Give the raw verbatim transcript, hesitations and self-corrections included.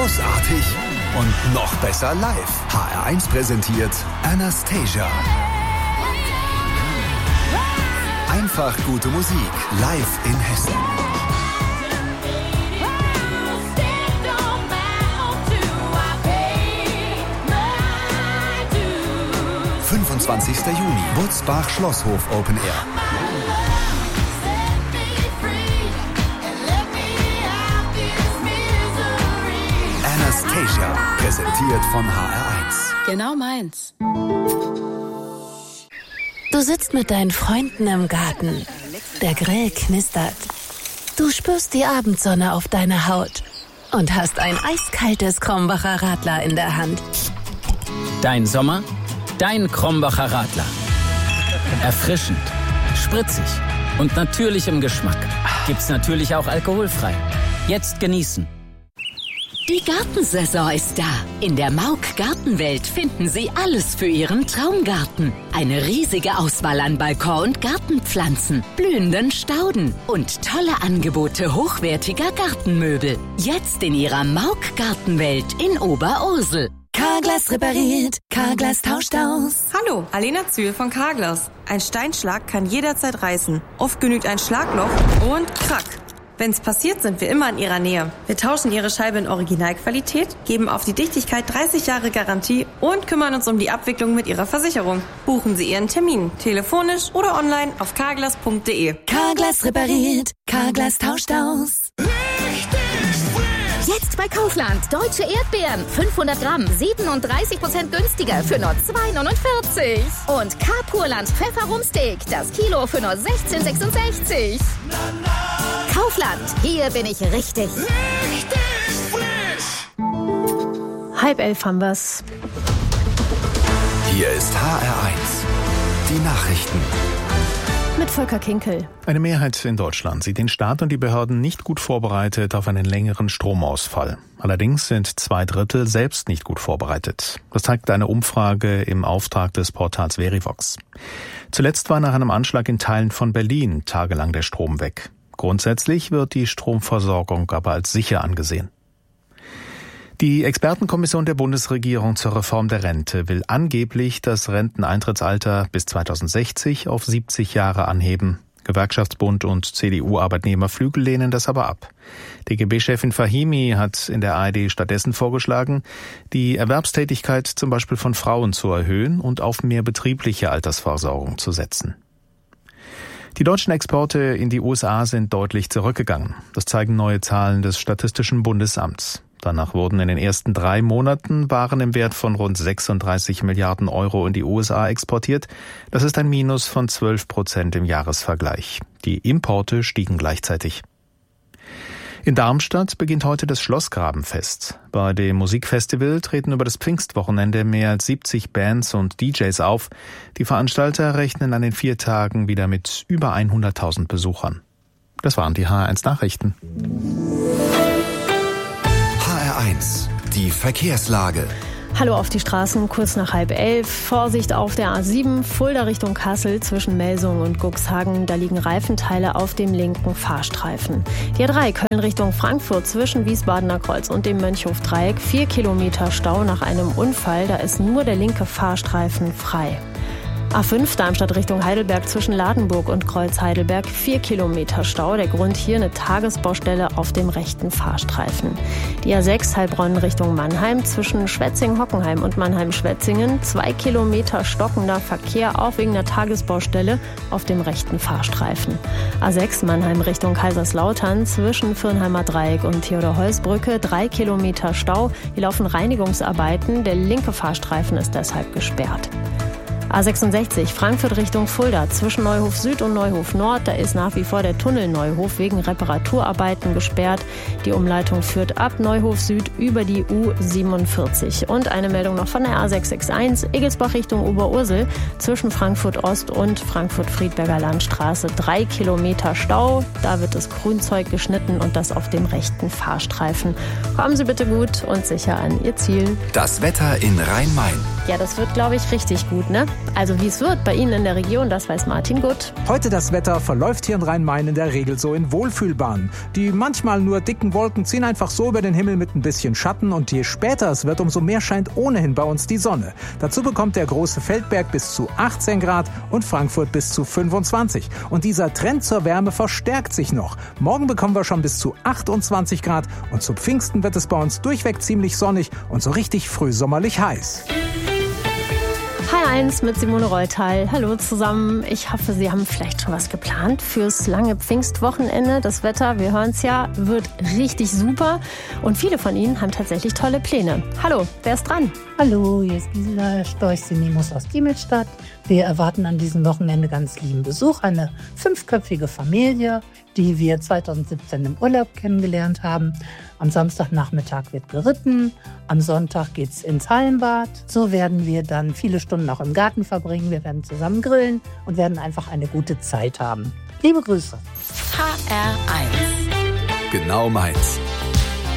großartig und noch besser live. H R eins präsentiert Anastasia. Einfach gute Musik, live in Hessen. fünfundzwanzigster Juni, Butzbach Schlosshof Open Air. Anastasia, präsentiert von H R eins. Genau meins. Du sitzt mit deinen Freunden im Garten. Der Grill knistert. Du spürst die Abendsonne auf deiner Haut und hast ein eiskaltes Krombacher Radler in der Hand. Dein Sommer, dein Krombacher Radler. Erfrischend, spritzig und natürlich im Geschmack. Gibt's natürlich auch alkoholfrei. Jetzt genießen. Die Gartensaison ist da. In der Mauk Gartenwelt finden Sie alles für Ihren Traumgarten. Eine riesige Auswahl an Balkon- und Gartenpflanzen, blühenden Stauden und tolle Angebote hochwertiger Gartenmöbel. Jetzt in Ihrer Mauk Gartenwelt in Oberursel. Carglass repariert, Carglass tauscht aus. Hallo, Alena Zühl von Carglass. Ein Steinschlag kann jederzeit reißen. Oft genügt ein Schlagloch und krack. Wenn's passiert, sind wir immer in Ihrer Nähe. Wir tauschen Ihre Scheibe in Originalqualität, geben auf die Dichtigkeit dreißig Jahre Garantie und kümmern uns um die Abwicklung mit Ihrer Versicherung. Buchen Sie Ihren Termin, telefonisch oder online auf carglass punkt de. Carglass repariert, Carglass tauscht aus. Jetzt bei Kaufland. Deutsche Erdbeeren. fünfhundert Gramm. siebenunddreißig Prozent günstiger für nur zwei neunundvierzig. Und K-Purland Pfefferumsteak. Das Kilo für nur sechzehn sechsundsechzig. Kaufland. Hier bin ich richtig. Richtig frisch. Halb elf haben wir's. Hier ist H R eins. Die Nachrichten. Mit Volker Kinkel. Eine Mehrheit in Deutschland sieht den Staat und die Behörden nicht gut vorbereitet auf einen längeren Stromausfall. Allerdings sind zwei Drittel selbst nicht gut vorbereitet. Das zeigt eine Umfrage im Auftrag des Portals Verivox. Zuletzt war nach einem Anschlag in Teilen von Berlin tagelang der Strom weg. Grundsätzlich wird die Stromversorgung aber als sicher angesehen. Die Expertenkommission der Bundesregierung zur Reform der Rente will angeblich das Renteneintrittsalter bis zweitausendsechzig auf siebzig Jahre anheben. Gewerkschaftsbund und C D U-Arbeitnehmerflügel lehnen das aber ab. D G B-Chefin Fahimi hat in der A R D stattdessen vorgeschlagen, die Erwerbstätigkeit zum Beispiel von Frauen zu erhöhen und auf mehr betriebliche Altersvorsorgung zu setzen. Die deutschen Exporte in die U S A sind deutlich zurückgegangen. Das zeigen neue Zahlen des Statistischen Bundesamts. Danach wurden in den ersten drei Monaten Waren im Wert von rund sechsunddreißig Milliarden Euro in die U S A exportiert. Das ist ein Minus von zwölf Prozent im Jahresvergleich. Die Importe stiegen gleichzeitig. In Darmstadt beginnt heute das Schlossgrabenfest. Bei dem Musikfestival treten über das Pfingstwochenende mehr als siebzig Bands und D Js auf. Die Veranstalter rechnen an den vier Tagen wieder mit über hunderttausend Besuchern. Das waren die H R eins Nachrichten. H R eins, die Verkehrslage. Hallo auf die Straßen, kurz nach halb elf. Vorsicht auf der A sieben, Fulda Richtung Kassel zwischen Melsungen und Cuxhagen. Da liegen Reifenteile auf dem linken Fahrstreifen. Die A drei, Köln Richtung Frankfurt zwischen Wiesbadener Kreuz und dem Mönchhofdreieck. Vier Kilometer Stau nach einem Unfall. Da ist nur der linke Fahrstreifen frei. A fünf, Darmstadt Richtung Heidelberg zwischen Ladenburg und Kreuz Heidelberg, vier Kilometer Stau. Der Grund hier eine Tagesbaustelle auf dem rechten Fahrstreifen. Die A sechs, Heilbronn Richtung Mannheim zwischen Schwetzing-Hockenheim und Mannheim-Schwetzingen, zwei Kilometer stockender Verkehr, auch wegen der Tagesbaustelle auf dem rechten Fahrstreifen. A sechs, Mannheim Richtung Kaiserslautern zwischen Firnheimer Dreieck und Theodor-Heuss-Brücke, drei Kilometer Stau. Hier laufen Reinigungsarbeiten, der linke Fahrstreifen ist deshalb gesperrt. A sechsundsechzig, Frankfurt Richtung Fulda, zwischen Neuhof Süd und Neuhof Nord, da ist nach wie vor der Tunnel Neuhof wegen Reparaturarbeiten gesperrt. Die Umleitung führt ab Neuhof Süd über die U siebenundvierzig. Und eine Meldung noch von der A sechs sechs eins, Egelsbach Richtung Oberursel, zwischen Frankfurt Ost und Frankfurt-Friedberger Landstraße, drei Kilometer Stau. Da wird das Grünzeug geschnitten und das auf dem rechten Fahrstreifen. Kommen Sie bitte gut und sicher an Ihr Ziel. Das Wetter in Rhein-Main. Ja, das wird, glaube ich, richtig gut, ne? Also wie es wird bei Ihnen in der Region, das weiß Martin Gutt. Heute das Wetter verläuft hier in Rhein-Main in der Regel so in Wohlfühlbahnen. Die manchmal nur dicken Wolken ziehen einfach so über den Himmel mit ein bisschen Schatten und je später es wird, umso mehr scheint ohnehin bei uns die Sonne. Dazu bekommt der große Feldberg bis zu achtzehn Grad und Frankfurt bis zu fünfundzwanzig. Und dieser Trend zur Wärme verstärkt sich noch. Morgen bekommen wir schon bis zu achtundzwanzig Grad und zu Pfingsten wird es bei uns durchweg ziemlich sonnig und so richtig frühsommerlich heiß. H eins mit Simone Reutal. Hallo zusammen. Ich hoffe, Sie haben vielleicht schon was geplant fürs lange Pfingstwochenende. Das Wetter, wir hören es ja, wird richtig super. Und viele von Ihnen haben tatsächlich tolle Pläne. Hallo, wer ist dran? Hallo, hier ist Gisela Storch-Sinimus aus Diemelstadt. Wir erwarten an diesem Wochenende ganz lieben Besuch. Eine fünfköpfige Familie, die wir zweitausendsiebzehn im Urlaub kennengelernt haben. Am Samstagnachmittag wird geritten, am Sonntag geht's ins Hallenbad. So werden wir dann viele Stunden auch im Garten verbringen. Wir werden zusammen grillen und werden einfach eine gute Zeit haben. Liebe Grüße. H R eins. Genau meins.